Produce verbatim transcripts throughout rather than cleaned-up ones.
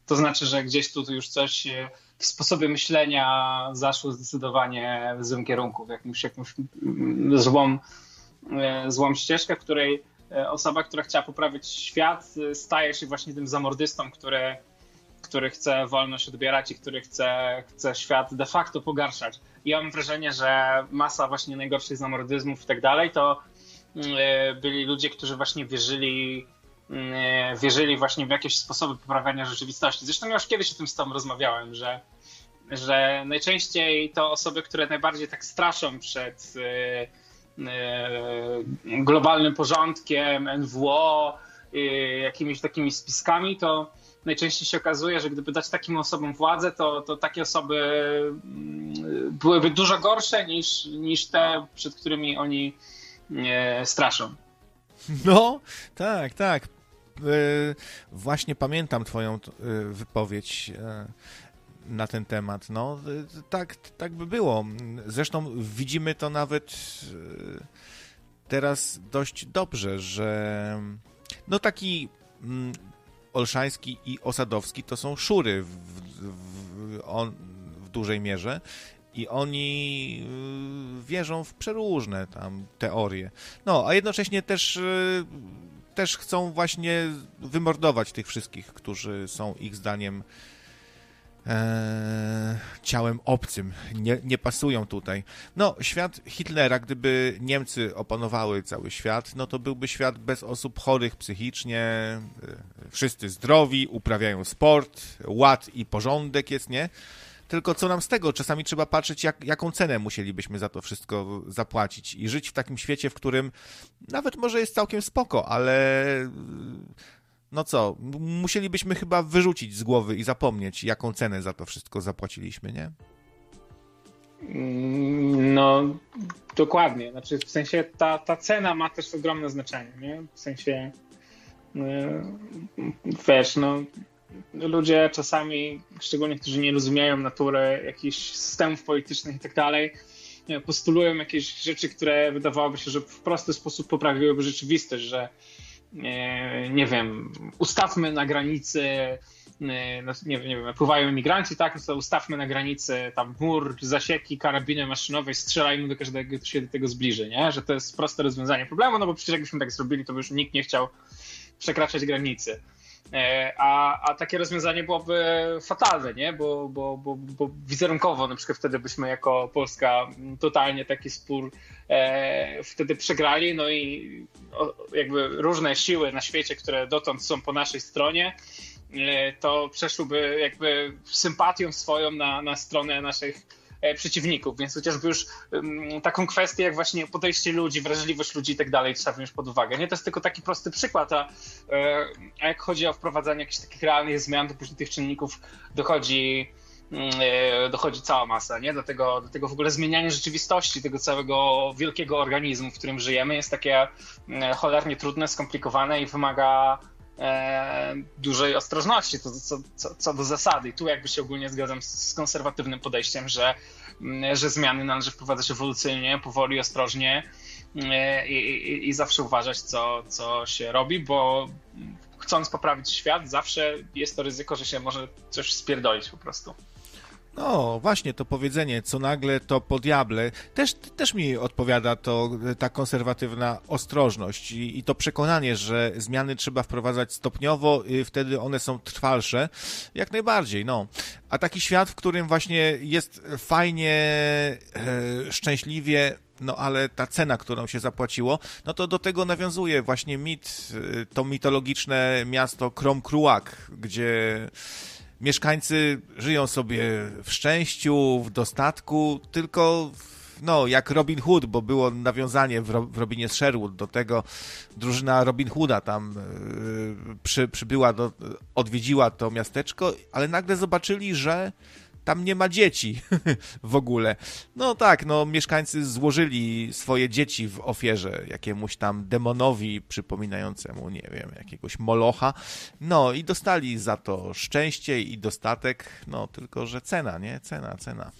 to znaczy, że gdzieś tu już coś w sposobie myślenia zaszło zdecydowanie w złym kierunku, w jakąś, jakąś złą, złą ścieżkę, w której osoba, która chciała poprawić świat, staje się właśnie tym zamordystą, który, który chce wolność odbierać i który chce, chce świat de facto pogarszać. I ja mam wrażenie, że masa właśnie najgorszych zamordyzmów i tak dalej, to byli ludzie, którzy właśnie wierzyli, wierzyli właśnie w jakieś sposoby poprawiania rzeczywistości. Zresztą ja już kiedyś o tym z tobą rozmawiałem, że, że najczęściej to osoby, które najbardziej tak straszą przed globalnym porządkiem, N W O, jakimiś takimi spiskami, to najczęściej się okazuje, że gdyby dać takim osobom władzę, to, to takie osoby byłyby dużo gorsze niż, niż te, przed którymi oni straszą. No, tak, tak. Właśnie pamiętam twoją wypowiedź na ten temat. No, tak, tak by było. Zresztą widzimy to nawet teraz dość dobrze, że no taki Olszański i Osadowski to są szury w, w, on, w dużej mierze i oni wierzą w przeróżne tam teorie. No, a jednocześnie też też chcą właśnie wymordować tych wszystkich, którzy są ich zdaniem e, ciałem obcym, nie, nie pasują tutaj. No, świat Hitlera, gdyby Niemcy opanowały cały świat, no to byłby świat bez osób chorych psychicznie, wszyscy zdrowi, uprawiają sport, ład i porządek jest, nie? Tylko co nam z tego? Czasami trzeba patrzeć, jak, jaką cenę musielibyśmy za to wszystko zapłacić i żyć w takim świecie, w którym nawet może jest całkiem spoko, ale no co, musielibyśmy chyba wyrzucić z głowy i zapomnieć, jaką cenę za to wszystko zapłaciliśmy, nie? No, dokładnie. Znaczy, w sensie ta, ta cena ma też ogromne znaczenie, nie? W sensie, wiesz, no, ludzie czasami, szczególnie którzy nie rozumieją natury jakichś systemów politycznych i tak dalej, postulują jakieś rzeczy, które wydawałoby się, że w prosty sposób poprawiłyby rzeczywistość, że nie, nie wiem, ustawmy na granicy, nie, nie wiem, pływają imigranci, tak, no to ustawmy na granicy tam mur, zasieki, karabiny maszynowe, strzelajmy do każdego, kto się do tego zbliży, nie? Że to jest proste rozwiązanie problemu, no bo przecież jakbyśmy tak zrobili, to by już nikt nie chciał przekraczać granicy. A, a takie rozwiązanie byłoby fatalne, nie? Bo, bo, bo, bo wizerunkowo na przykład wtedy byśmy jako Polska totalnie taki spór e, wtedy przegrali, no i o, jakby różne siły na świecie, które dotąd są po naszej stronie, e, to przeszłyby jakby sympatią swoją na, na stronę naszych przeciwników, więc chociażby już um, taką kwestię jak właśnie podejście ludzi, wrażliwość ludzi i tak dalej trzeba wziąć pod uwagę. Nie, to jest tylko taki prosty przykład, a, a jak chodzi o wprowadzanie jakichś takich realnych zmian, to później tych czynników dochodzi, e, dochodzi cała masa, nie? Do tego, do tego w ogóle zmieniania rzeczywistości, tego całego wielkiego organizmu, w którym żyjemy, jest takie cholernie trudne, skomplikowane i wymaga E, dużej ostrożności to, co, co, co do zasady. I tu jakby się ogólnie zgadzam z, z konserwatywnym podejściem, że, że zmiany należy wprowadzać ewolucyjnie, powoli, ostrożnie e, i, i, i zawsze uważać, co, co się robi, bo chcąc poprawić świat, zawsze jest to ryzyko, że się może coś spierdolić po prostu. No, właśnie to powiedzenie, co nagle, to po diable, też, też mi odpowiada to ta konserwatywna ostrożność i, i to przekonanie, że zmiany trzeba wprowadzać stopniowo, i wtedy one są trwalsze, jak najbardziej, no. A taki świat, w którym właśnie jest fajnie, e, szczęśliwie, no ale ta cena, którą się zapłaciło, no to do tego nawiązuje właśnie mit, to mitologiczne miasto Krom-Kruak, gdzie mieszkańcy żyją sobie w szczęściu, w dostatku, tylko no, jak Robin Hood, bo było nawiązanie w, Ro- w Robinie z Sherwood do tego, drużyna Robin Hooda tam yy, przy, przybyła, do, odwiedziła to miasteczko, ale nagle zobaczyli, że tam nie ma dzieci w ogóle. No tak, no mieszkańcy złożyli swoje dzieci w ofierze jakiemuś tam demonowi przypominającemu, nie wiem, jakiegoś molocha. No i dostali za to szczęście i dostatek, no tylko, że cena, nie? Cena, cena.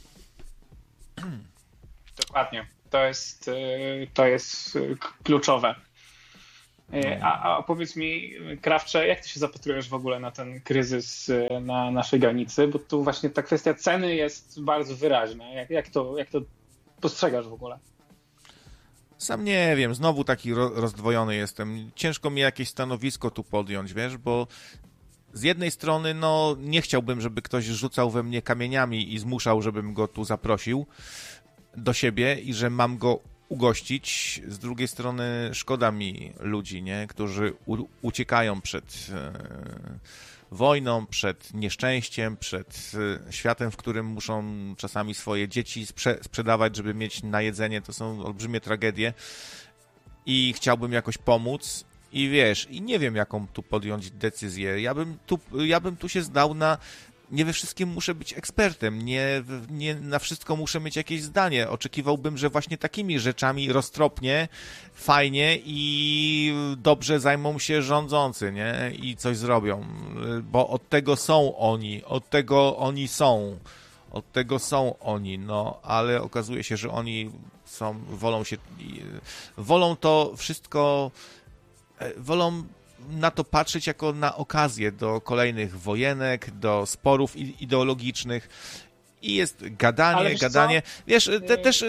Dokładnie. To jest, to jest kluczowe. A, a powiedz mi, Krawcze, jak ty się zapatrujesz w ogóle na ten kryzys na naszej granicy? Bo tu właśnie ta kwestia ceny jest bardzo wyraźna. Jak, jak, to, jak to postrzegasz w ogóle? Sam nie wiem, znowu taki ro- rozdwojony jestem. Ciężko mi jakieś stanowisko tu podjąć, wiesz, bo z jednej strony, no, nie chciałbym, żeby ktoś rzucał we mnie kamieniami i zmuszał, żebym go tu zaprosił do siebie i że mam go ugościć. Z drugiej strony szkoda mi ludzi, nie, którzy u- uciekają przed e, wojną, przed nieszczęściem, przed e, światem, w którym muszą czasami swoje dzieci sprze- sprzedawać, żeby mieć na jedzenie. To są olbrzymie tragedie i chciałbym jakoś pomóc. I wiesz, i nie wiem, jaką tu podjąć decyzję. Ja bym tu, ja bym tu się zdał na... Nie we wszystkim muszę być ekspertem, nie, nie na wszystko muszę mieć jakieś zdanie. Oczekiwałbym, że właśnie takimi rzeczami roztropnie, fajnie i dobrze zajmą się rządzący, nie? I coś zrobią, bo od tego są oni, od tego oni są, od tego są oni, no, ale okazuje się, że oni są, wolą się, wolą to wszystko, wolą na to patrzeć jako na okazję do kolejnych wojenek, do sporów ideologicznych i jest gadanie, wiesz gadanie. Co? Wiesz, te, też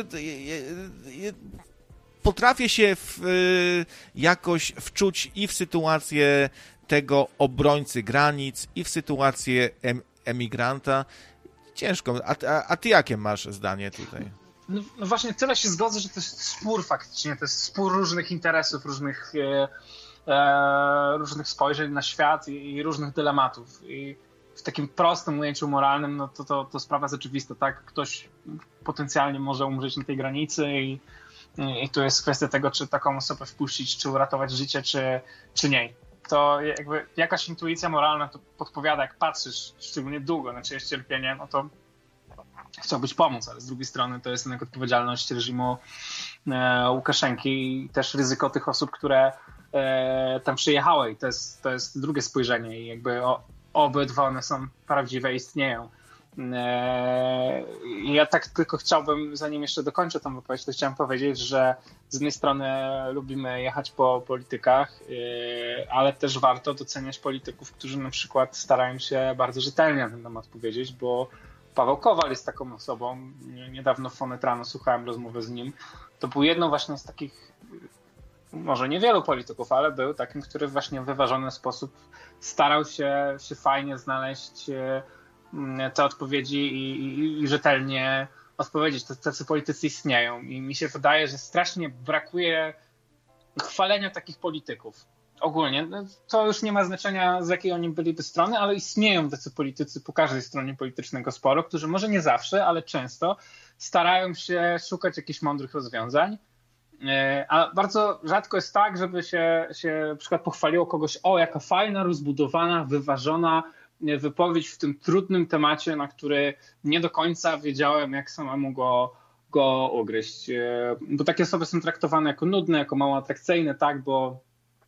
potrafię się w, jakoś wczuć i w sytuację tego obrońcy granic, i w sytuację em, emigranta. Ciężko. A, a, a ty jakie masz zdanie tutaj? No, no właśnie tyle się zgodzę, że to jest spór faktycznie, to jest spór różnych interesów, różnych e... różnych spojrzeń na świat i, i różnych dylematów. I w takim prostym ujęciu moralnym, no to, to, to sprawa jest oczywista, tak? Ktoś potencjalnie może umrzeć na tej granicy i, i, i tu jest kwestia tego, czy taką osobę wpuścić, czy uratować życie, czy, czy nie. To jakby jakaś intuicja moralna to podpowiada, jak patrzysz szczególnie długo na czyjeś cierpienie, no to chciałbyś pomóc, ale z drugiej strony to jest jednak odpowiedzialność reżimu e, Łukaszenki i też ryzyko tych osób, które e, tam przyjechały i to jest, to jest drugie spojrzenie i jakby o, obydwa one są prawdziwe, istnieją. E, ja tak tylko chciałbym, zanim jeszcze dokończę tą wypowiedź, to chciałem powiedzieć, że z jednej strony lubimy jechać po politykach, e, ale też warto doceniać polityków, którzy na przykład starają się bardzo rzetelnie na ten temat powiedzieć, bo Paweł Kowal jest taką osobą. Niedawno w Fonetrano słuchałem rozmowy z nim. To był jedną właśnie z takich, może niewielu polityków, ale był takim, który właśnie w wyważony sposób starał się, się fajnie znaleźć te odpowiedzi i, i, i rzetelnie odpowiedzieć. Tacy politycy istnieją i mi się wydaje, że strasznie brakuje chwalenia takich polityków. Ogólnie, to już nie ma znaczenia, z jakiej oni byliby strony, ale istnieją tacy politycy po każdej stronie politycznego sporu, którzy może nie zawsze, ale często starają się szukać jakichś mądrych rozwiązań. A bardzo rzadko jest tak, żeby się, się na przykład pochwaliło kogoś, o jaka fajna, rozbudowana, wyważona wypowiedź w tym trudnym temacie, na który nie do końca wiedziałem, jak samemu go, go ugryźć. Bo takie osoby są traktowane jako nudne, jako mało atrakcyjne, tak, bo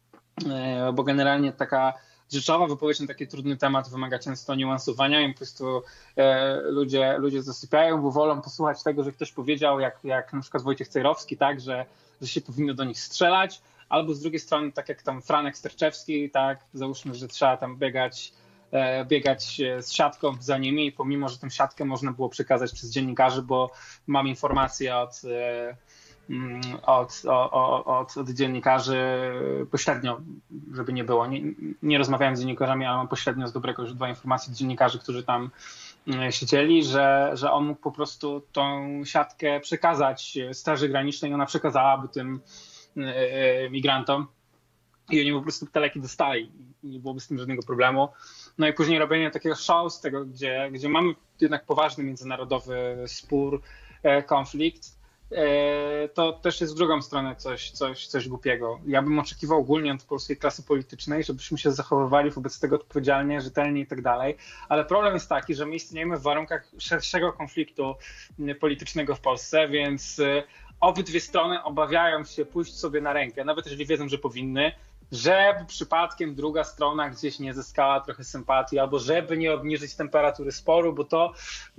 bo generalnie taka rzeczowa wypowiedź na taki trudny temat wymaga często niuansowania i po prostu e, ludzie, ludzie zasypiają, bo wolą posłuchać tego, że ktoś powiedział, jak, jak na przykład Wojciech Cejrowski, tak, że, że się powinno do nich strzelać, albo z drugiej strony tak jak tam Franek Sterczewski, tak, załóżmy, że trzeba tam biegać, e, biegać z siatką za nimi i pomimo, że tę siatkę można było przekazać przez dziennikarzy, bo mam informacje od e, Od, od, od, od dziennikarzy pośrednio, żeby nie było. Nie, nie rozmawiałem z dziennikarzami, ale mam pośrednio z dobrego źródła informacji od dziennikarzy, którzy tam siedzieli, że, że on mógł po prostu tą siatkę przekazać Straży Granicznej i ona przekazałaby tym migrantom i oni po prostu te leki dostali i nie byłoby z tym żadnego problemu. No i później robienie takiego show z tego, gdzie, gdzie mamy jednak poważny międzynarodowy spór, konflikt, to też jest w drugą stronę coś, coś, coś głupiego. Ja bym oczekiwał ogólnie od polskiej klasy politycznej, żebyśmy się zachowywali wobec tego odpowiedzialnie, rzetelnie i tak dalej, ale problem jest taki, że my istniejemy w warunkach szerszego konfliktu politycznego w Polsce, więc obydwie strony obawiają się pójść sobie na rękę, nawet jeżeli wiedzą, że powinny, żeby przypadkiem druga strona gdzieś nie zyskała trochę sympatii, albo żeby nie obniżyć temperatury sporu, bo to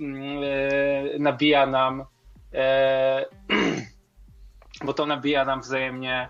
yy, nabija nam bo to nabija nam wzajemnie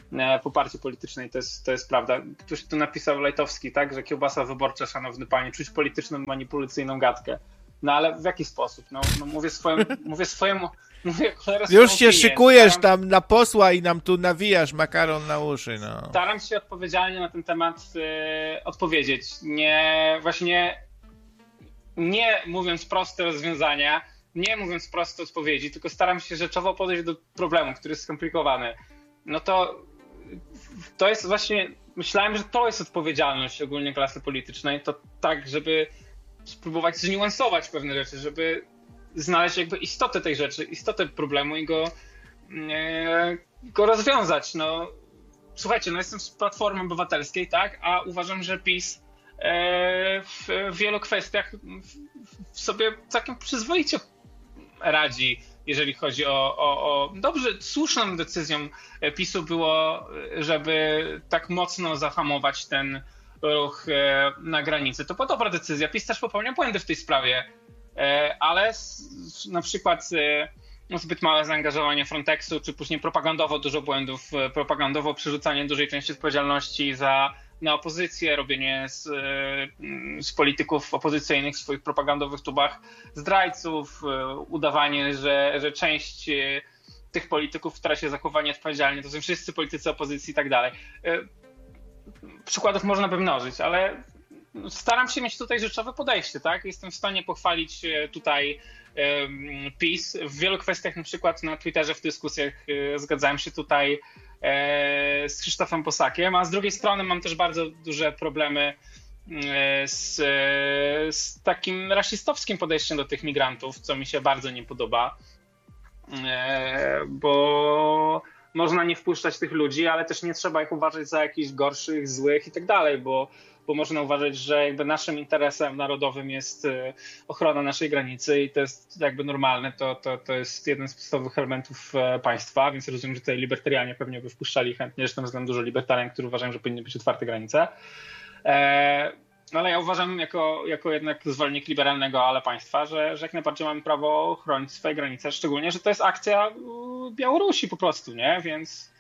po partii politycznej, to jest, to jest prawda. Ktoś tu napisał Lajtowski, tak, że kiełbasa wyborcza, szanowny panie, czuć polityczną, manipulacyjną gadkę. No ale w jaki sposób? No, no mówię swojemu, mówię swojemu, mówię cholera Już się opinię. szykujesz staram, tam na posła i nam tu nawijasz makaron na uszy, no. Staram się odpowiedzialnie na ten temat y, odpowiedzieć. Nie, właśnie nie mówiąc proste rozwiązania, nie mówiąc proste odpowiedzi, tylko staram się rzeczowo podejść do problemu, który jest skomplikowany. No to to jest właśnie, myślałem, że to jest odpowiedzialność ogólnie klasy politycznej, to tak, żeby spróbować zniuansować pewne rzeczy, żeby znaleźć jakby istotę tej rzeczy, istotę problemu i go, e, go rozwiązać. No, słuchajcie, no jestem z Platformy Obywatelskiej, tak, a uważam, że PiS e, w, w wielu kwestiach w sobie całkiem przyzwoicie radzi, jeżeli chodzi o, o, o... Dobrze, słuszną decyzją PiSu było, żeby tak mocno zahamować ten ruch na granicy. To była dobra decyzja. PiS też popełniał błędy w tej sprawie, ale na przykład zbyt małe zaangażowanie Frontexu, czy później propagandowo dużo błędów, propagandowo przerzucanie dużej części odpowiedzialności za na opozycję, robienie z, z polityków opozycyjnych w swoich propagandowych tubach zdrajców, udawanie, że, że część tych polityków stara się zachować nieodpowiedzialnie, to są wszyscy politycy opozycji i tak dalej. Przykładów można by mnożyć, ale staram się mieć tutaj rzeczowe podejście, tak? Jestem w stanie pochwalić tutaj PiS. W wielu kwestiach, na przykład na Twitterze w dyskusjach zgadzałem się tutaj z Krzysztofem Bosakiem, a z drugiej strony mam też bardzo duże problemy z, z takim rasistowskim podejściem do tych migrantów, co mi się bardzo nie podoba, bo można nie wpuszczać tych ludzi, ale też nie trzeba ich uważać za jakichś gorszych, złych i tak dalej, bo bo można uważać, że jakby naszym interesem narodowym jest ochrona naszej granicy i to jest jakby normalne, to, to, to jest jeden z podstawowych elementów państwa, więc rozumiem, że tutaj libertarianie pewnie by wpuszczali chętnie, zresztą znam dużo libertarian, którzy uważają, że powinny być otwarte granice. E, ale ja uważam jako, jako jednak zwolennik liberalnego ale państwa, że, że jak najbardziej mamy prawo chronić swoje granice, szczególnie, że to jest akcja Białorusi po prostu, nie? Więc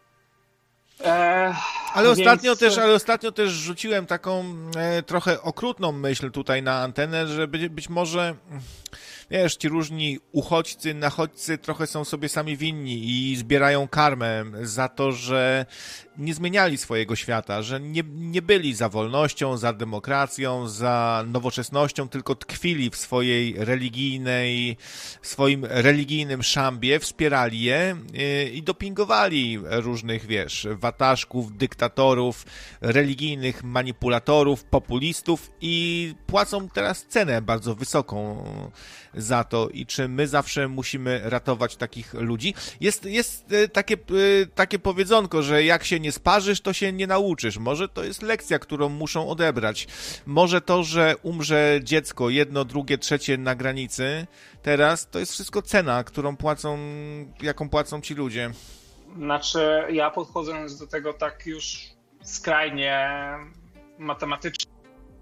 Ale ostatnio, Więc... też, ale ostatnio też rzuciłem taką e, trochę okrutną myśl tutaj na antenę, że być, być może, wiesz, ci różni uchodźcy, nachodźcy trochę są sobie sami winni i zbierają karmę za to, że nie zmieniali swojego świata, że nie, nie byli za wolnością, za demokracją, za nowoczesnością, tylko tkwili w swojej religijnej, w swoim religijnym szambie, wspierali je i dopingowali różnych, wiesz, wataszków, dyktatorów, religijnych manipulatorów, populistów i płacą teraz cenę bardzo wysoką za to. I czy my zawsze musimy ratować takich ludzi? Jest, jest takie, takie powiedzonko, że jak się nie sparzysz, to się nie nauczysz. Może to jest lekcja, którą muszą odebrać. Może to, że umrze dziecko, jedno, drugie, trzecie na granicy, teraz to jest wszystko cena, którą płacą, jaką płacą ci ludzie. Znaczy, ja podchodząc do tego tak już skrajnie matematycznie,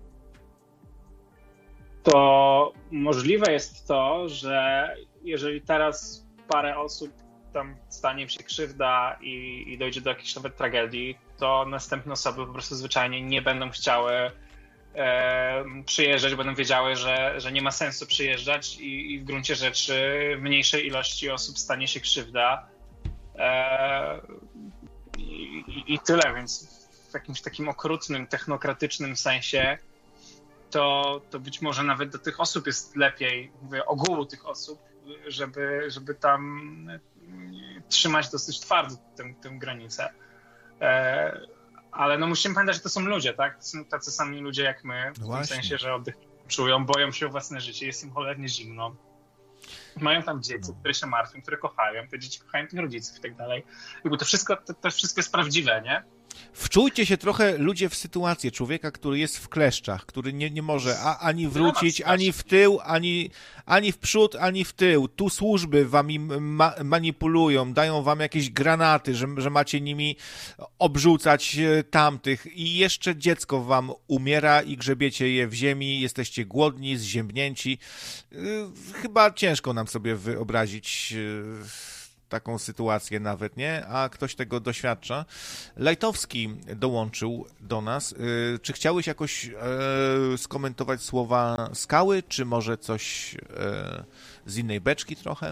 to możliwe jest to, że jeżeli teraz parę osób tam stanie im się krzywda i, i dojdzie do jakiejś nawet tragedii, to następne osoby po prostu zwyczajnie nie będą chciały e, przyjeżdżać, będą wiedziały, że, że nie ma sensu przyjeżdżać i, i w gruncie rzeczy mniejszej ilości osób stanie się krzywda. E, i, i tyle, więc w jakimś takim okrutnym, technokratycznym sensie to, to być może nawet do tych osób jest lepiej, mówię ogółu tych osób, żeby, żeby tam trzymać dosyć twardo tę, tę granicę. E, ale no musimy pamiętać, że to są ludzie, tak? To są tacy sami ludzie jak my, w Właśnie. tym sensie, że oddech czują, boją się o własne życie, jest im cholernie zimno. Mają tam dzieci, które się martwią, które kochają, te dzieci kochają tych rodziców i tak dalej. Jakby to wszystko, to, to wszystko jest prawdziwe, nie? Wczujcie się trochę, ludzie, w sytuację człowieka, który jest w kleszczach, który nie, nie może a, ani wrócić, ani w tył, ani, ani w przód, ani w tył. Tu służby wami ma, manipulują, dają wam jakieś granaty, że, że macie nimi obrzucać tamtych i jeszcze dziecko wam umiera i grzebiecie je w ziemi, jesteście głodni, zziębnięci. Chyba ciężko nam sobie wyobrazić taką sytuację nawet, nie? A ktoś tego doświadcza. Lajtowski dołączył do nas. Czy chciałeś jakoś e, skomentować słowa Skały, czy może coś e, z innej beczki trochę?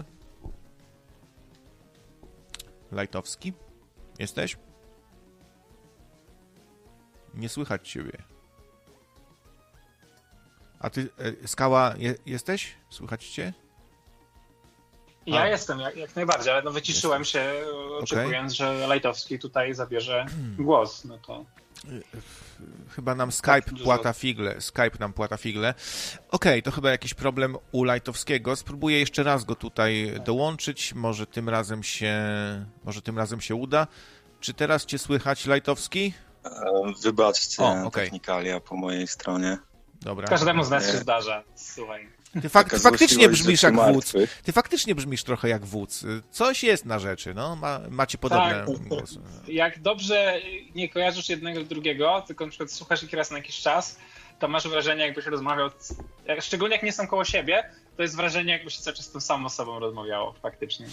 Lajtowski? Jesteś? Nie słychać ciebie. A ty, e, Skała, je, jesteś? Słychać cię? Ja A. jestem, jak, jak najbardziej, ale no wyciszyłem Jestem. się, oczekując, okay. że Lajtowski tutaj zabierze głos. No to... Chyba nam Skype tak, płata figle. Skype nam płata figle. Okej, okay, to chyba jakiś problem u Lajtowskiego. Spróbuję jeszcze raz go tutaj dołączyć. Może tym razem się, może tym razem się uda. Czy teraz cię słychać, Lajtowski? Wybaczcie, o, okay. technikalia po mojej stronie. Dobra. Każdemu z nas się zdarza. Słuchaj. Ty, fak ty faktycznie brzmisz jak wódz. Ty faktycznie brzmisz trochę jak wódz. Coś jest na rzeczy, no. Ma, macie podobne tak. głosy. Jak dobrze nie kojarzysz jednego drugiego, tylko na przykład słuchasz ich raz na jakiś czas, to masz wrażenie, jakbyś rozmawiał, szczególnie jak nie są koło siebie, to jest wrażenie, jakby się cały czas z tą samą osobą rozmawiało, faktycznie.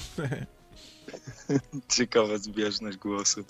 Ciekawa zbieżność głosu.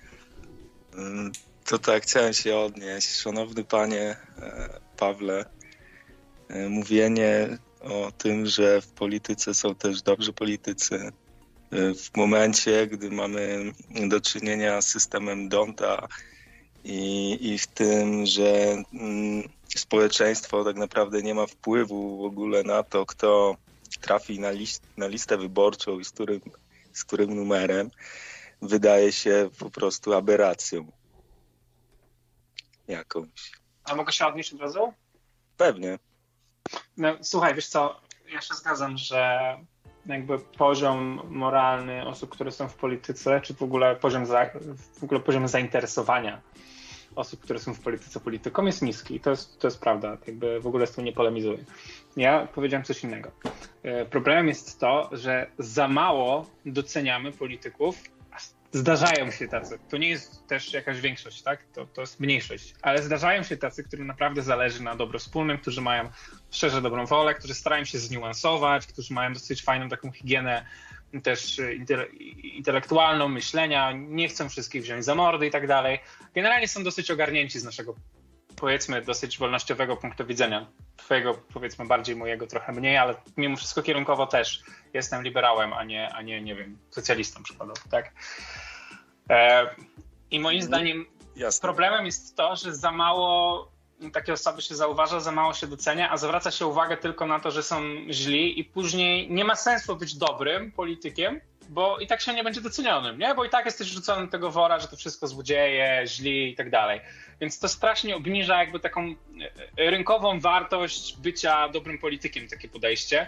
To tak, chciałem się odnieść. Szanowny panie Pawle, mówienie o tym, że w polityce są też dobrzy politycy, w momencie, gdy mamy do czynienia z systemem Donta i, i w tym, że mm, społeczeństwo tak naprawdę nie ma wpływu w ogóle na to, kto trafi na, list, na listę wyborczą i z którym, z którym numerem, wydaje się po prostu aberracją jakąś. A mogę się odnieść od razu? Pewnie. No, słuchaj, wiesz co, ja się zgadzam, że jakby poziom moralny osób, które są w polityce, czy w ogóle poziom, za, w ogóle poziom zainteresowania osób, które są w polityce polityką jest niski. To jest, to jest prawda, jakby w ogóle z tym nie polemizuję. Ja powiedziałem coś innego. Problemem jest to, że za mało doceniamy polityków. Zdarzają się tacy. To nie jest też jakaś większość, tak? To, to jest mniejszość. Ale zdarzają się tacy, którym naprawdę zależy na dobro wspólnym, którzy mają szczerze dobrą wolę, którzy starają się zniuansować, którzy mają dosyć fajną taką higienę też intele- intelektualną, myślenia, nie chcą wszystkich wziąć za mordy i tak dalej. Generalnie są dosyć ogarnięci z naszego, powiedzmy, dosyć wolnościowego punktu widzenia. Twojego, powiedzmy, bardziej, mojego trochę mniej, ale mimo wszystko kierunkowo też jestem liberałem, a nie, a nie, nie wiem, socjalistą przykładowo, tak? E, I moim zdaniem Jasne. Problemem jest to, że za mało takie osoby się zauważa, za mało się docenia, a zwraca się uwagę tylko na to, że są źli i później nie ma sensu być dobrym politykiem, bo i tak się nie będzie docenionym, nie? Bo i tak jesteś rzucony do tego wora, że to wszystko złodzieje, źli i tak dalej. Więc to strasznie obniża jakby taką rynkową wartość bycia dobrym politykiem, takie podejście.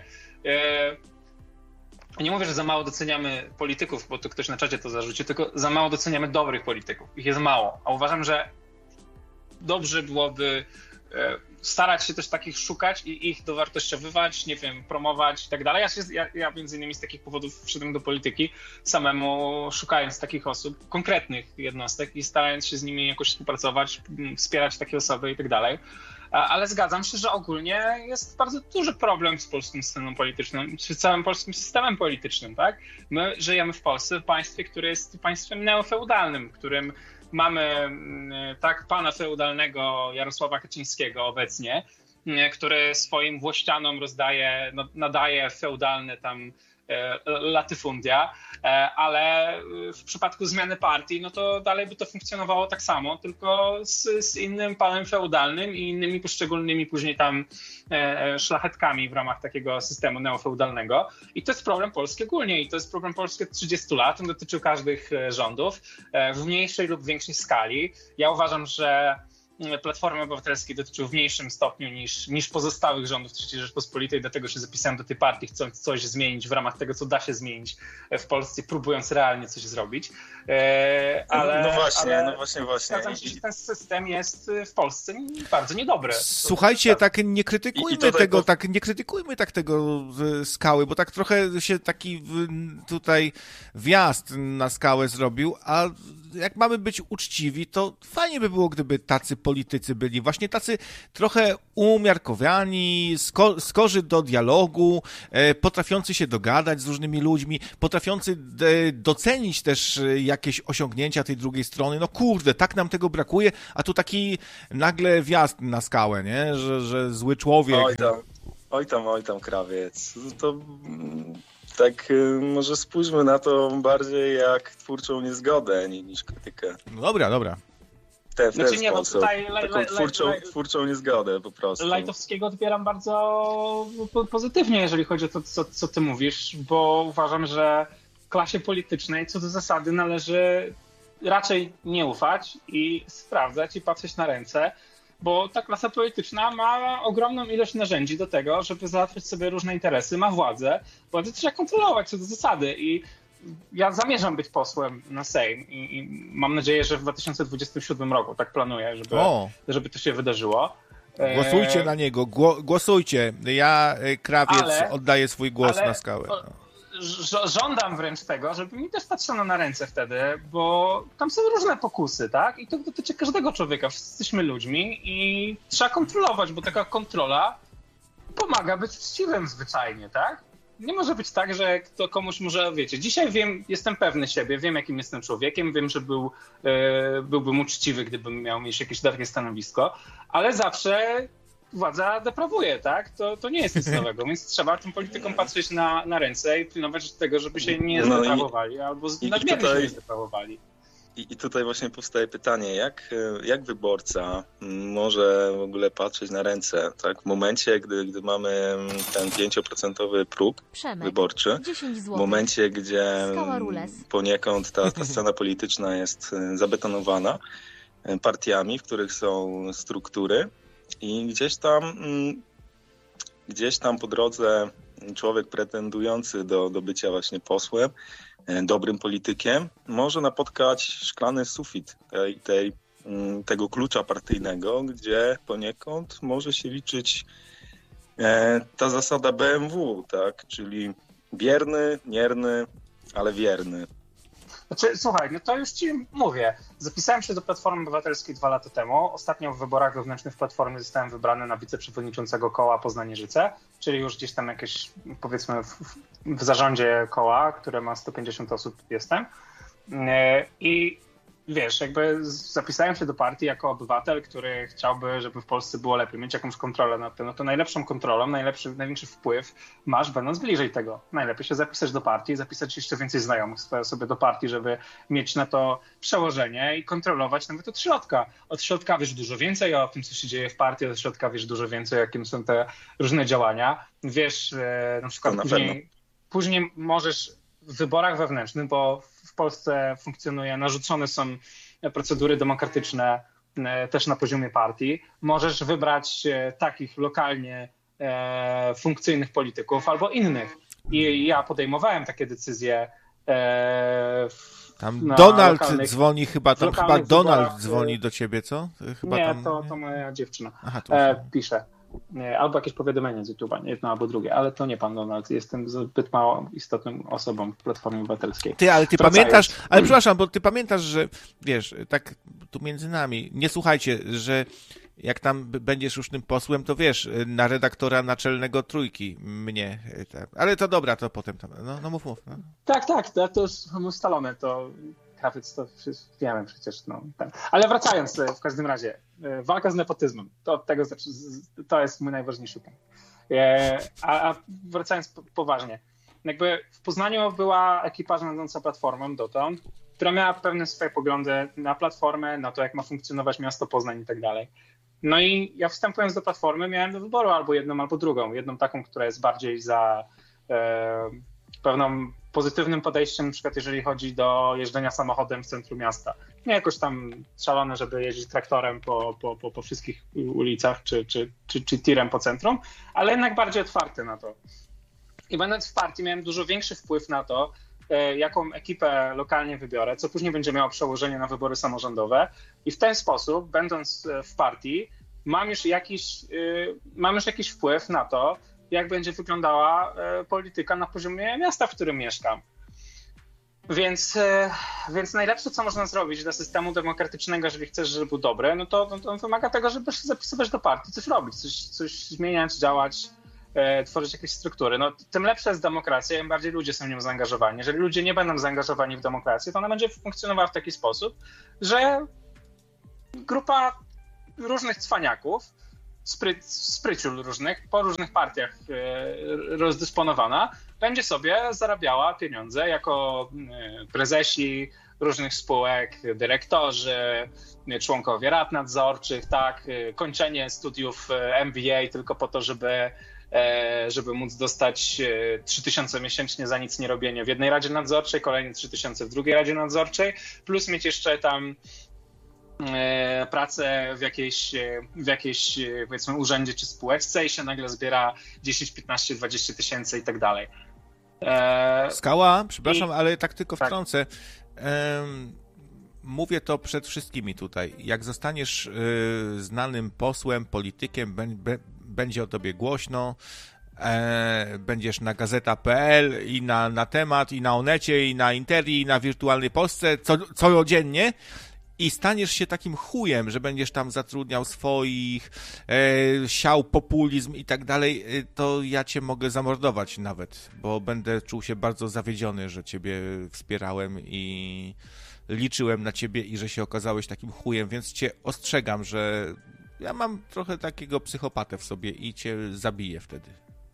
Nie mówię, że za mało doceniamy polityków, bo to ktoś na czacie to zarzuci, tylko za mało doceniamy dobrych polityków. Ich jest mało. A uważam, że dobrze byłoby starać się też takich szukać i ich dowartościowywać, nie wiem, promować i tak dalej. Ja, się, ja, ja między innymi z takich powodów wszedłem do polityki, samemu szukając takich osób, konkretnych jednostek i starając się z nimi jakoś współpracować, wspierać takie osoby i tak dalej. Ale zgadzam się, że ogólnie jest bardzo duży problem z polskim systemem politycznym, czy całym polskim systemem politycznym, tak? My żyjemy w Polsce, w państwie, które jest państwem neofeudalnym, w którym mamy tak pana feudalnego Jarosława Kaczyńskiego obecnie, który swoim włościanom rozdaje, nadaje feudalne tam latyfundia, ale w przypadku zmiany partii, no to dalej by to funkcjonowało tak samo, tylko z, z innym panem feudalnym i innymi poszczególnymi później tam szlachetkami w ramach takiego systemu neofeudalnego. I to jest problem Polski ogólnie i to jest problem Polski od trzydziestu lat, on dotyczy każdych rządów w mniejszej lub większej skali. Ja uważam, że Platformy Obywatelskiej dotyczył w mniejszym stopniu niż, niż pozostałych rządów trzeciej Rzeczpospolitej, dlatego się zapisałem do tej partii, chcąc coś zmienić w ramach tego, co da się zmienić w Polsce, próbując realnie coś zrobić. Ale, no właśnie, ale no właśnie, właśnie. Zgadzam się, że ten system jest w Polsce bardzo niedobry. Słuchajcie, tak nie krytykujmy tego, tak nie krytykujmy tak tego Skały, bo tak trochę się taki tutaj wjazd na Skałę zrobił, a jak mamy być uczciwi, to fajnie by było, gdyby tacy politycy byli, właśnie tacy trochę umiarkowani, sko- skorzy do dialogu, e, potrafiący się dogadać z różnymi ludźmi, potrafiący de- docenić też jakieś osiągnięcia tej drugiej strony. No kurde, tak nam tego brakuje, a tu taki nagle wjazd na skałę, nie? Że, że zły człowiek... Oj tam, oj tam, oj tam, krawiec. To tak może spójrzmy na to bardziej jak twórczą niezgodę niż krytykę. No dobra, dobra. W ten, w ten Znaczy nie, bo sposób. tutaj Taką laj- twórczą, laj- twórczą niezgodę po prostu. Lajtowskiego odbieram bardzo po- pozytywnie, jeżeli chodzi o to, co, co ty mówisz, bo uważam, że klasie politycznej co do zasady należy raczej nie ufać i sprawdzać i patrzeć na ręce, bo ta klasa polityczna ma ogromną ilość narzędzi do tego, żeby załatwiać sobie różne interesy, ma władzę, władzę trzeba kontrolować co do zasady i ja zamierzam być posłem na Sejm i, i mam nadzieję, że w dwa tysiące dwudziestym siódmym roku tak planuję, żeby, żeby to się wydarzyło. Głosujcie na niego, Gło, głosujcie. Ja, krawiec, ale, oddaję swój głos na skałę. No. Żądam wręcz tego, żeby mi też patrzono na ręce wtedy, bo tam są różne pokusy, tak? I to dotyczy każdego człowieka. Wszyscy jesteśmy ludźmi i trzeba kontrolować, bo taka kontrola pomaga być uczciwym zwyczajnie, tak? Nie może być tak, że kto komuś może, wiecie, dzisiaj wiem, jestem pewny siebie, wiem jakim jestem człowiekiem, wiem, że był, e, byłbym uczciwy, gdybym miał mieć jakieś takie stanowisko, ale zawsze władza deprawuje, tak? To, to nie jest nic nowego, więc trzeba tym politykom patrzeć na, na ręce i pilnować tego, żeby się nie no zdeprawowali i, albo i, nadmiernie i tutaj, się nie zdeprawowali. I, I tutaj właśnie powstaje pytanie, jak, jak wyborca może w ogóle patrzeć na ręce, tak? W momencie, gdy, gdy mamy ten pięcioprocentowy próg Przemek, wyborczy, w momencie, gdzie poniekąd ta, ta scena polityczna jest zabetonowana partiami, w których są struktury i gdzieś tam, gdzieś tam po drodze człowiek pretendujący do, do bycia właśnie posłem, dobrym politykiem, może napotkać szklany sufit tej, tej, tego klucza partyjnego, gdzie poniekąd może się liczyć ta zasada B M W, tak? Czyli bierny, mierny, ale wierny. Znaczy, słuchaj, no to już ci mówię. Zapisałem się do Platformy Obywatelskiej dwa lata temu. Ostatnio w wyborach wewnętrznych w Platformie zostałem wybrany na wiceprzewodniczącego koła Poznanie-Życe, czyli już gdzieś tam jakieś, powiedzmy, w, w zarządzie koła, które ma sto pięćdziesiąt osób jestem. I wiesz, jakby zapisałem się do partii jako obywatel, który chciałby, żeby w Polsce było lepiej, mieć jakąś kontrolę nad tym. No to najlepszą kontrolą, najlepszy, największy wpływ masz, będąc bliżej tego. Najlepiej się zapisać do partii, zapisać jeszcze więcej znajomych sobie do partii, żeby mieć na to przełożenie i kontrolować nawet od środka. Od środka wiesz dużo więcej o tym, co się dzieje w partii, od środka wiesz dużo więcej, jakim są te różne działania. Wiesz, na przykład na później, później możesz w wyborach wewnętrznych, bo w Polsce funkcjonuje, narzucone są procedury demokratyczne też na poziomie partii. Możesz wybrać takich lokalnie e, funkcyjnych polityków albo innych. I ja podejmowałem takie decyzje e, w, Tam Donald lokalnych, dzwoni chyba, tam chyba Donald wyborach. dzwoni do ciebie, co? Chyba nie, tam... to, to moja dziewczyna. Aha, to e, pisze. Albo jakieś powiadomienie z YouTube'a, jedno albo drugie, ale to nie pan Donald, jestem zbyt mało istotną osobą w Platformie Obywatelskiej. Ty, ale ty Wracając. pamiętasz, ale przepraszam, bo ty pamiętasz, że wiesz, tak tu między nami, nie słuchajcie, że jak tam będziesz już tym posłem, to wiesz, na redaktora naczelnego Trójki mnie, tak. Ale to dobra, to potem tam, no, no mów, mów. No. Tak, tak, to, to już ustalone, to Krawiec to wiemy przecież. No, ten. Ale wracając w każdym razie, walka z nepotyzmem, to od tego to jest mój najważniejszy punkt. A, a wracając poważnie, jakby w Poznaniu była ekipa rządząca Platformą dotąd, która miała pewne swoje poglądy na Platformę, na to, jak ma funkcjonować miasto Poznań i tak dalej. No i ja wstępując do Platformy miałem do wyboru albo jedną, albo drugą. Jedną taką, która jest bardziej za e, pewną pozytywnym podejściem, na przykład jeżeli chodzi do jeżdżenia samochodem w centrum miasta. Nie jakoś tam szalone, żeby jeździć traktorem po, po, po, po wszystkich ulicach czy, czy, czy, czy tirem po centrum, ale jednak bardziej otwarty na to. I będąc w partii miałem dużo większy wpływ na to, jaką ekipę lokalnie wybiorę, co później będzie miało przełożenie na wybory samorządowe i w ten sposób, będąc w partii, mam już jakiś, mam już jakiś wpływ na to, jak będzie wyglądała polityka na poziomie miasta, w którym mieszkam. Więc, więc najlepsze, co można zrobić dla systemu demokratycznego, jeżeli chcesz, żeby był dobry, no to, to, to wymaga tego, żeby się zapisywać do partii, coś robić, coś, coś zmieniać, działać, e, tworzyć jakieś struktury. No, tym lepsza jest demokracja, im bardziej ludzie są w nią zaangażowani. Jeżeli ludzie nie będą zaangażowani w demokrację, to ona będzie funkcjonowała w taki sposób, że grupa różnych cwaniaków, spry, spryciul różnych, po różnych partiach e, rozdysponowana, będzie sobie zarabiała pieniądze jako prezesi różnych spółek, dyrektorzy, członkowie rad nadzorczych, tak, kończenie studiów M B A tylko po to, żeby, żeby móc dostać trzy tysiące miesięcznie za nic nie robienie w jednej radzie nadzorczej, kolejne trzy tysiące w drugiej radzie nadzorczej, plus mieć jeszcze tam pracę w jakiejś, w jakiejś powiedzmy urzędzie czy spółeczce i się nagle zbiera dziesięć, piętnaście, dwadzieścia tysięcy i tak dalej. Skała, przepraszam, I... ale tak tylko tak. wtrącę. Um, mówię to przed wszystkimi tutaj. Jak zostaniesz y, znanym posłem, politykiem, b- b- będzie o tobie głośno, e, będziesz na gazeta kropka pe el i na, na temat, i na Onecie, i na Interi, i na Wirtualnej Polsce, co, codziennie. I staniesz się takim chujem, że będziesz tam zatrudniał swoich, e, siał populizm i tak dalej, to ja cię mogę zamordować nawet, bo będę czuł się bardzo zawiedziony, że ciebie wspierałem i liczyłem na ciebie i że się okazałeś takim chujem, więc cię ostrzegam, że ja mam trochę takiego psychopatę w sobie i cię zabiję wtedy.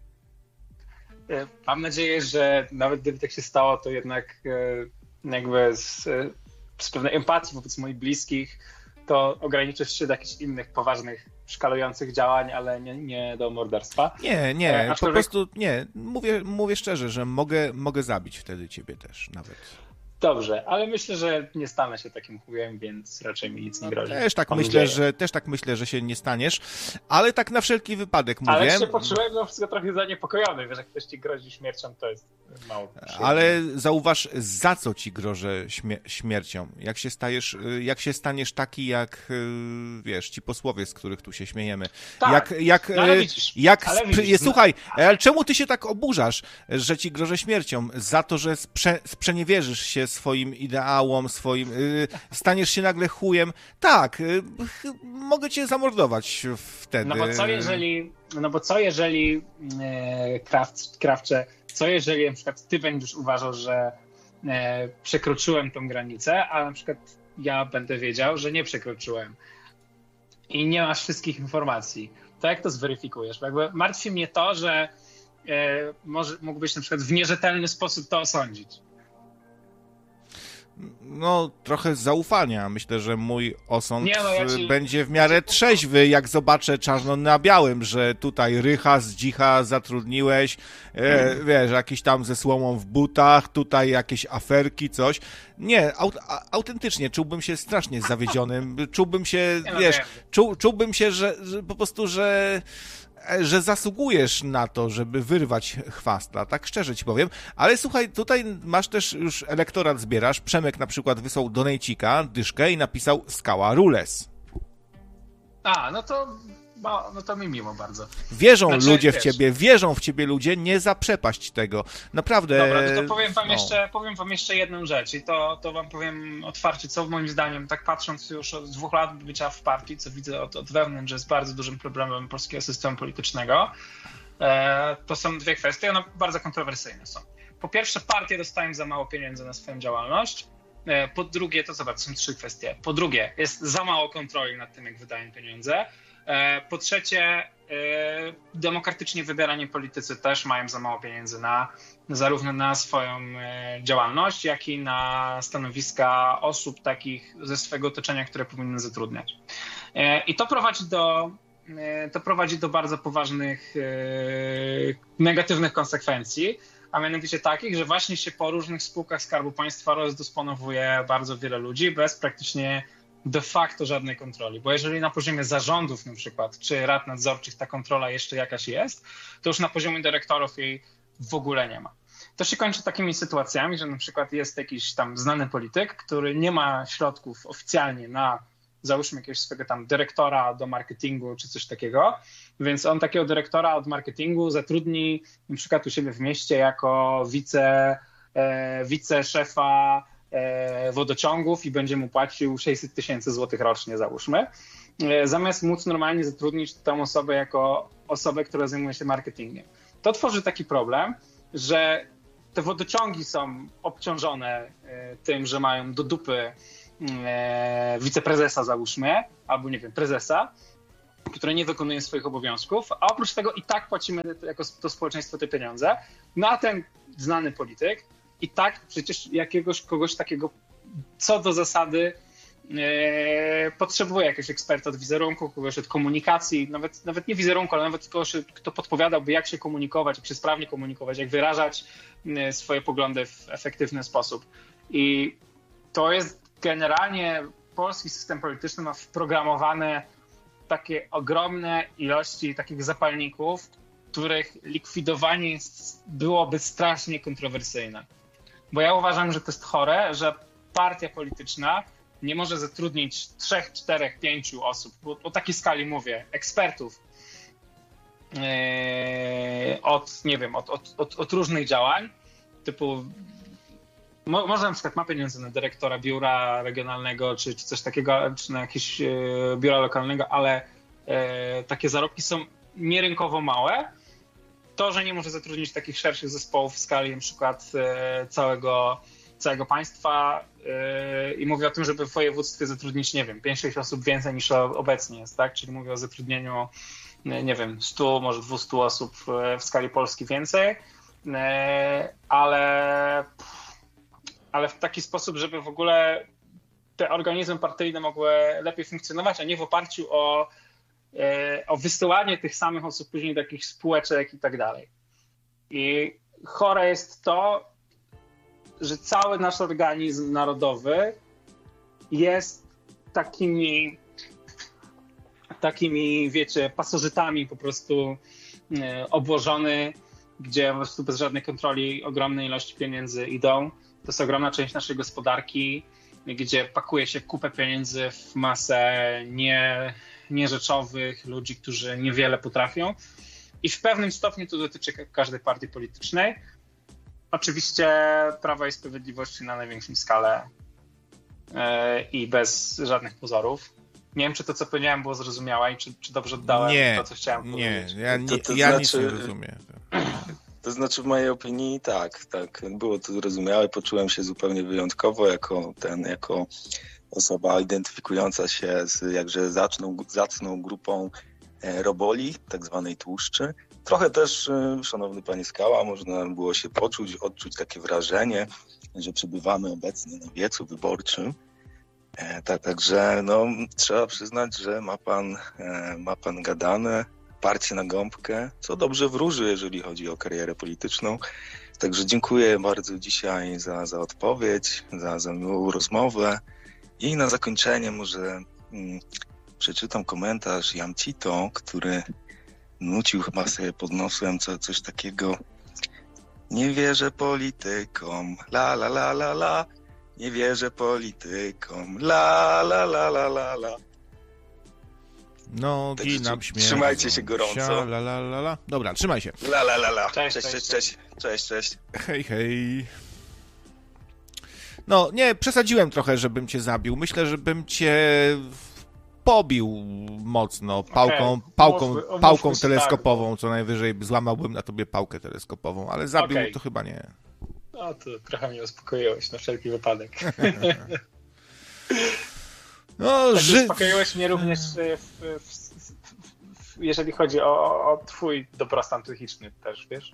Mam nadzieję, że nawet gdyby tak się stało, to jednak jakby z... z pewnej empatii wobec moich bliskich, to ograniczysz się do jakichś innych poważnych, szkalujących działań, ale nie, nie do morderstwa. Nie, nie, Aczkolwiek... po prostu nie. Mówię, mówię szczerze, że mogę, mogę zabić wtedy ciebie też nawet. Dobrze, ale myślę, że nie stanę się takim chujem, więc raczej mi nic nie grozi. No, też tak myślę, że też tak myślę, że się nie staniesz, ale tak na wszelki wypadek mówię. Ale się poczułem no, wszystko trochę zaniepokojony, wiesz, jak ktoś ci grozi śmiercią, to jest mało przyjemne. Ale zauważ, za co ci grożę śmie- śmiercią. Jak się stajesz, jak się staniesz taki, jak wiesz, ci posłowie, z których tu się śmiejemy. Tak, jak, jak, no, ale widzisz, jak ale spry- widzisz, Słuchaj, ale czemu ty się tak oburzasz, że ci grożę śmiercią? Za to, że sprze- sprzeniewierzysz się swoim ideałom, swoim... Yy, staniesz się nagle chujem. Tak, yy, mogę cię zamordować wtedy. No bo co jeżeli, no bo co jeżeli yy, Kraft, Krawcze, co jeżeli na przykład ty będziesz uważał, że yy, przekroczyłem tą granicę, a na przykład ja będę wiedział, że nie przekroczyłem i nie masz wszystkich informacji, to jak to zweryfikujesz? Bo jakby martwi mnie to, że yy, może, mógłbyś na przykład w nierzetelny sposób to osądzić. No, trochę zaufania. Myślę, że mój osąd Nie, no ja ci... będzie w miarę trzeźwy, jak zobaczę czarno na białym, że tutaj rycha z dzicha zatrudniłeś, e, wiesz, jakiś tam ze słomą w butach, tutaj jakieś aferki, coś. Nie, aut, a, autentycznie czułbym się strasznie zawiedzionym. Czułbym się, Nie, no wiesz, wiem. czu, czułbym się, że, że po prostu, że że zasługujesz na to, żeby wyrwać chwasta, tak szczerze ci powiem. Ale słuchaj, tutaj masz też już elektorat zbierasz. Przemek na przykład wysłał donejcika, dyszkę i napisał Skała Rules. A, no to, no, no to mi miło bardzo. Wierzą Znaczy, ludzie w wiesz. ciebie, wierzą w ciebie ludzie, nie zaprzepaść tego. Naprawdę. Dobra, no to powiem wam, no. jeszcze, powiem wam jeszcze jedną rzecz i to, to wam powiem otwarcie, co moim zdaniem, tak patrząc już od dwóch lat bycia w partii, co widzę od, od wewnątrz, że jest bardzo dużym problemem polskiego systemu politycznego, e, to są dwie kwestie, one bardzo kontrowersyjne są. Po pierwsze, partie dostają za mało pieniędzy na swoją działalność. E, po drugie, to zobacz, są trzy kwestie. Po drugie, jest za mało kontroli nad tym, jak wydają pieniądze. E, po trzecie, demokratycznie wybierani politycy też mają za mało pieniędzy na, zarówno na swoją działalność, jak i na stanowiska osób takich ze swojego otoczenia, które powinny zatrudniać. I to prowadzi do, to prowadzi do bardzo poważnych negatywnych konsekwencji, a mianowicie takich, że właśnie się po różnych spółkach Skarbu Państwa rozdysponowuje bardzo wiele ludzi bez praktycznie de facto żadnej kontroli, bo jeżeli na poziomie zarządów na przykład, czy rad nadzorczych ta kontrola jeszcze jakaś jest, to już na poziomie dyrektorów jej w ogóle nie ma. To się kończy takimi sytuacjami, że na przykład jest jakiś tam znany polityk, który nie ma środków oficjalnie na, załóżmy, jakiegoś swojego tam dyrektora do marketingu czy coś takiego, więc on takiego dyrektora od marketingu zatrudni na przykład u siebie w mieście jako wice e, wiceszefa e, wodociągów i będzie mu płacił sześćset tysięcy złotych rocznie, załóżmy, e, zamiast móc normalnie zatrudnić tę osobę jako osobę, która zajmuje się marketingiem. To tworzy taki problem, że te wodociągi są obciążone e, tym, że mają do dupy e, wiceprezesa, załóżmy, albo nie wiem, prezesa, które nie wykonuje swoich obowiązków, a oprócz tego i tak płacimy jako to społeczeństwo te pieniądze, no a ten znany polityk i tak przecież jakiegoś kogoś takiego co do zasady e, potrzebuje jakiegoś eksperta od wizerunku, kogoś od komunikacji, nawet, nawet nie wizerunku, ale nawet kogoś, kto podpowiadałby, jak się komunikować, jak się sprawnie komunikować, jak wyrażać e, swoje poglądy w efektywny sposób. I to jest generalnie polski system polityczny ma wprogramowane takie ogromne ilości takich zapalników, których likwidowanie jest, byłoby strasznie kontrowersyjne. Bo ja uważam, że to jest chore, że partia polityczna nie może zatrudnić trzech, czterech, pięciu osób, bo o takiej skali mówię, ekspertów yy, od, nie wiem, od, od, od, od różnych działań, typu mo, może na przykład ma pieniądze na dyrektora biura regionalnego, czy, czy coś takiego, czy na jakieś yy, biura lokalnego, ale yy, takie zarobki są nierynkowo małe. To, że nie może zatrudnić takich szerszych zespołów w skali na przykład yy, całego całego państwa yy, i mówię o tym, żeby w województwie zatrudnić, nie wiem, pięć sześć osób więcej niż obecnie jest, tak? Czyli mówię o zatrudnieniu, nie wiem, stu, może dwustu osób w skali Polski więcej, yy, ale, ale w taki sposób, żeby w ogóle te organizmy partyjne mogły lepiej funkcjonować, a nie w oparciu o, yy, o wysyłanie tych samych osób później do jakichś spółeczek i tak dalej. I chore jest to, że cały nasz organizm narodowy jest takimi, takimi, wiecie, pasożytami po prostu e, obłożony, gdzie po prostu bez żadnej kontroli ogromne ilości pieniędzy idą. To jest ogromna część naszej gospodarki, gdzie pakuje się kupę pieniędzy w masę nie, nierzeczowych ludzi, którzy niewiele potrafią. I w pewnym stopniu to dotyczy każdej partii politycznej. Oczywiście Prawa i Sprawiedliwości na największą skalę yy, i bez żadnych pozorów. Nie wiem, czy to, co powiedziałem, było zrozumiałe i czy, czy dobrze oddałem nie, to, co chciałem nie, powiedzieć. ja, nie, To- to ja znaczy- nic nie rozumiem. To znaczy w mojej opinii tak, tak, było to zrozumiałe, poczułem się zupełnie wyjątkowo jako ten, jako osoba identyfikująca się z jakże zacną, zacną grupą e, roboli, tak zwanej tłuszczy. Trochę też, e, szanowny panie Skała, można było się poczuć, odczuć takie wrażenie, że przebywamy obecnie na wiecu wyborczym. E, tak, także no, trzeba przyznać, że ma pan, e, ma pan gadane, parcie na gąbkę, co dobrze wróży, jeżeli chodzi o karierę polityczną. Także dziękuję bardzo dzisiaj za, za odpowiedź, za, za miłą rozmowę. I na zakończenie może mm, przeczytam komentarz Jamcito, który nucił chyba sobie pod nosem co, coś takiego. Nie wierzę politykom, la la la la la. Nie wierzę politykom, la la la la la la. Nogi Także nam śmierdzą. trzymajcie się gorąco. Sia, la, la, la, la. Dobra, trzymaj się. La la la la. Cześć, Cześć, cześć, cześć, cześć, cześć, cześć. Hej, hej. No, nie, przesadziłem trochę, żebym cię zabił. Myślę, żebym cię pobił mocno pałką, Okej, pałką, umówmy- umówmy pałką się teleskopową, co najwyżej złamałbym na tobie pałkę teleskopową, ale zabił Okej. to chyba nie. No to trochę mnie uspokoiłeś na wszelki wypadek. No, Tak ży... uspokoiłeś mnie również w, w, w, w, jeżeli chodzi o, o twój dobrostan psychiczny też, wiesz?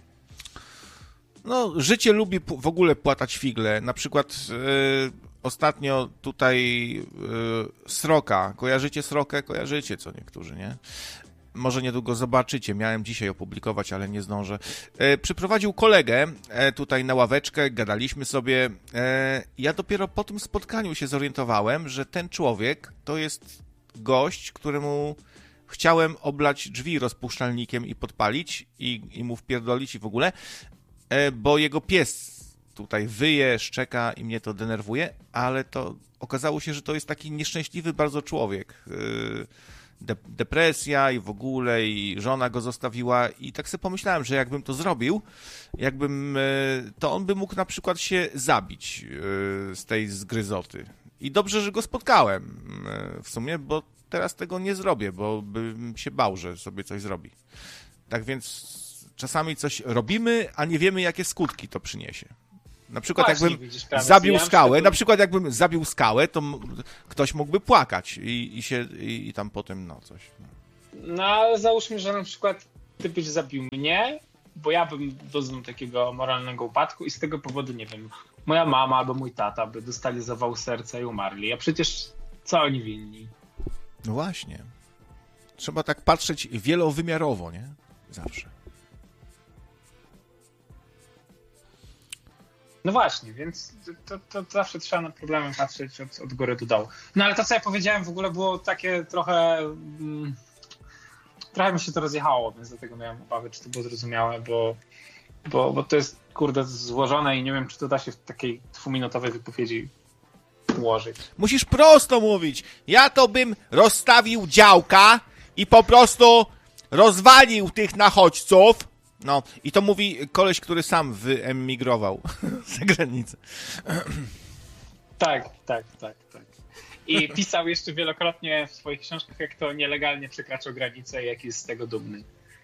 No, życie lubi p- w ogóle płatać figle. Na przykład yy, ostatnio tutaj yy, Sroka. Kojarzycie Srokę? Kojarzycie co niektórzy, nie? Może niedługo zobaczycie. Miałem dzisiaj opublikować, ale nie zdążę. E, przyprowadził kolegę e, tutaj na ławeczkę, gadaliśmy sobie. E, ja dopiero po tym spotkaniu się zorientowałem, że ten człowiek to jest gość, któremu chciałem oblać drzwi rozpuszczalnikiem i podpalić i, i mu wpierdolić i w ogóle, e, bo jego pies tutaj wyje, szczeka i mnie to denerwuje, ale to okazało się, że to jest taki nieszczęśliwy bardzo człowiek. E, de- depresja i w ogóle, i żona go zostawiła i tak sobie pomyślałem, że jakbym to zrobił, jakbym, to on by mógł na przykład się zabić z tej zgryzoty. I dobrze, że go spotkałem w sumie, bo teraz tego nie zrobię, bo bym się bał, że sobie coś zrobi. Tak więc czasami coś robimy, a nie wiemy, jakie skutki to przyniesie. Na przykład Właśnie, jakbym widzisz, zabił ja skałę, przykład... na przykład jakbym zabił skałę, to m- ktoś mógłby płakać i, i się i, i tam potem no coś. No. no ale załóżmy, że na przykład ty byś zabił mnie, bo ja bym doznał takiego moralnego upadku i z tego powodu, nie wiem, moja mama albo mój tata by dostali zawał serca i umarli. A przecież co oni winni? No właśnie. Trzeba tak patrzeć wielowymiarowo, nie? Zawsze. No właśnie, więc to, to zawsze trzeba na problemy patrzeć od, od góry do dołu. No ale to, co ja powiedziałem, w ogóle było takie trochę... Mm, trochę mi się to rozjechało, więc dlatego miałem obawy, czy to było zrozumiałe, bo, bo, bo to jest, kurde, złożone i nie wiem, czy to da się w takiej dwuminutowej wypowiedzi ułożyć. Musisz prosto mówić. Ja to bym rozstawił działka i po prostu rozwalił tych nachodźców. No, i to mówi koleś, który sam wyemigrował za granicę. Tak, tak, tak, tak. I pisał jeszcze wielokrotnie w swoich książkach, jak to nielegalnie przekraczał granicę i jak jest z tego dumny.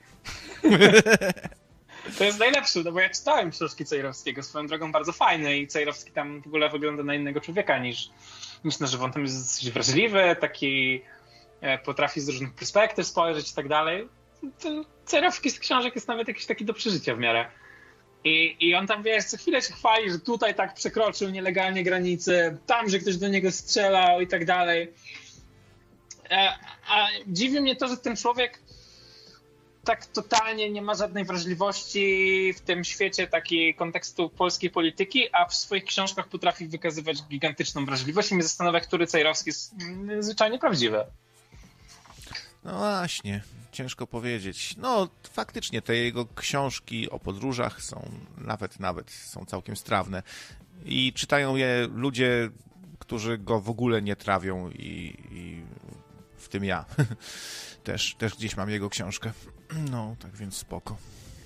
To jest najlepsze, no bo ja czytałem książki Cejrowskiego, swoją drogą bardzo fajne i Cejrowski tam w ogóle wygląda na innego człowieka niż, niż na żywo. On tam jest dosyć wrażliwy, taki potrafi z różnych perspektyw spojrzeć i tak dalej. Cejrowski z książek jest nawet jakiś taki do przeżycia w miarę. I, I on tam, wiesz, co chwilę się chwali, że tutaj tak przekroczył nielegalnie granicę, tam, że ktoś do niego strzelał i tak dalej. A, a dziwi mnie to, że ten człowiek tak totalnie nie ma żadnej wrażliwości w tym świecie takiej kontekstu polskiej polityki, a w swoich książkach potrafi wykazywać gigantyczną wrażliwość i mnie zastanawia, który Cejrowski jest zwyczajnie prawdziwy. No właśnie, ciężko powiedzieć. No faktycznie te jego książki o podróżach są nawet, nawet są całkiem strawne i czytają je ludzie, którzy go w ogóle nie trawią i, i w tym ja. Też, też gdzieś mam jego książkę. No, tak więc spoko.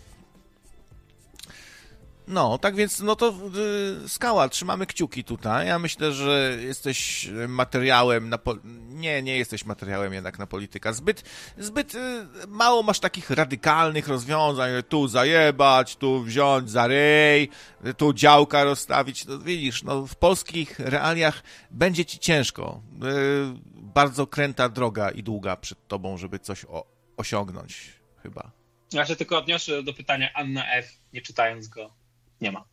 No, tak więc, no to yy, Skała, trzymamy kciuki tutaj. Ja myślę, że jesteś materiałem na... Po... Nie, nie jesteś materiałem jednak na polityka. Zbyt, zbyt yy, mało masz takich radykalnych rozwiązań, tu zajebać, tu wziąć za ryj, tu działka rozstawić. No, widzisz, no, w polskich realiach będzie ci ciężko. Yy, bardzo kręta droga i długa przed tobą, żeby coś o, osiągnąć, chyba. Ja się tylko odniosę do pytania Anna F., nie czytając go. Nie ma.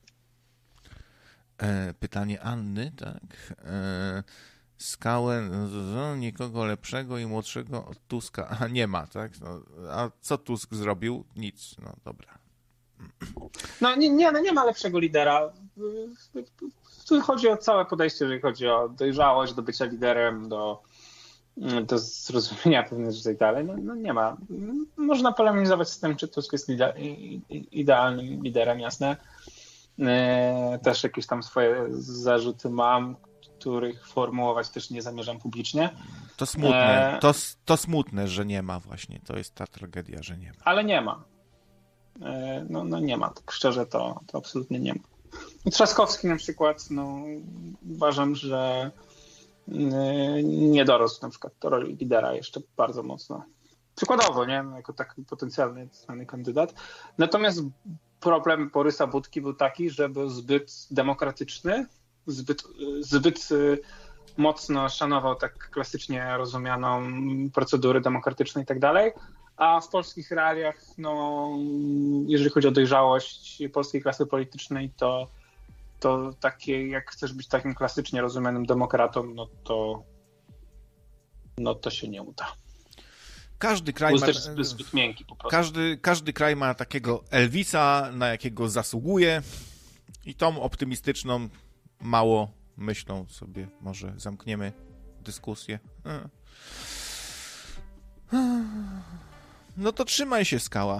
E, pytanie Anny, tak. E, Skałę, no, nikogo lepszego i młodszego od Tuska. A nie ma, tak? No, a co Tusk zrobił? Nic. No dobra. No nie, nie, no nie ma lepszego lidera. Tu chodzi o całe podejście, jeżeli chodzi o dojrzałość do bycia liderem, do, do zrozumienia pewnych rzeczy i tak dalej. No, no nie ma. Można polemizować z tym, czy Tusk jest lider, idealnym liderem, jasne. Też jakieś tam swoje zarzuty mam, których formułować też nie zamierzam publicznie. To smutne, to, to smutne, że nie ma właśnie. To jest ta tragedia, że nie ma. Ale nie ma. No, no nie ma, tak szczerze to, to absolutnie nie ma. Trzaskowski na przykład, no uważam, że nie dorósł na przykład do roli lidera jeszcze bardzo mocno. Przykładowo, nie? Jako taki potencjalny znany kandydat. Natomiast problem Borysa Budki był taki, że był zbyt demokratyczny, zbyt, zbyt mocno szanował tak klasycznie rozumianą procedury demokratyczne i tak dalej, a w polskich realiach, no, jeżeli chodzi o dojrzałość polskiej klasy politycznej, to, to takie, jak chcesz być takim klasycznie rozumianym demokratą, no to, no to się nie uda. Każdy kraj ma, jest zbyt, zbyt miękki po prostu. Każdy, każdy kraj ma takiego Elvisa, na jakiego zasługuje i tą optymistyczną, mało myślą sobie może zamkniemy dyskusję. No to trzymaj się, Skała.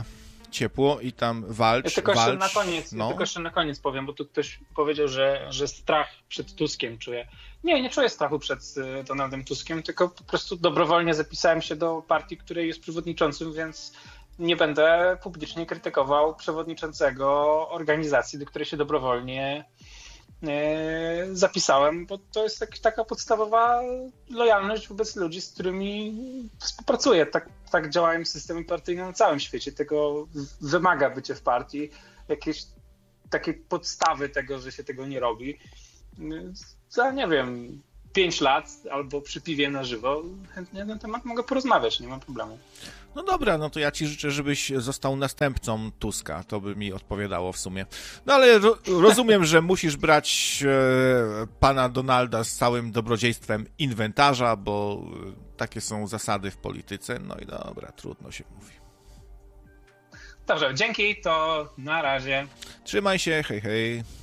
ciepło i tam walcz, Ja tylko walcz. jeszcze na koniec, no. ja tylko jeszcze na koniec powiem, bo tu ktoś powiedział, że, że strach przed Tuskiem czuję. Nie, nie czuję strachu przed Donaldem Tuskiem, tylko po prostu dobrowolnie zapisałem się do partii, której jest przewodniczącym, więc nie będę publicznie krytykował przewodniczącego organizacji, do której się dobrowolnie zapisałem, bo to jest tak, taka podstawowa lojalność wobec ludzi, z którymi współpracuję. Tak, tak działają systemy partyjne na całym świecie. Tego wymaga bycie w partii, jakieś takie podstawy tego, że się tego nie robi. Za, nie wiem, pięć lat albo przy piwie na żywo chętnie na ten temat mogę porozmawiać, nie ma problemu. No dobra, no to ja ci życzę, żebyś został następcą Tuska, to by mi odpowiadało w sumie. No ale ro- rozumiem, że musisz brać e, pana Donalda z całym dobrodziejstwem inwentarza, bo e, takie są zasady w polityce, no i dobra, trudno się mówi. Dobrze, dzięki, to na razie. Trzymaj się, hej hej.